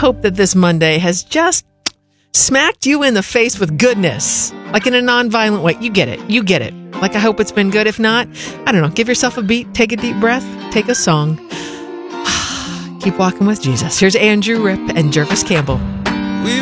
hope that this Monday has just smacked you in the face with goodness, like in a non-violent way. You get it. You get it. Like, I hope it's been good. If not, I don't know. Give yourself a beat. Take a deep breath. Take a song. Keep walking with Jesus. Here's Andrew Ripp and Jervis Campbell.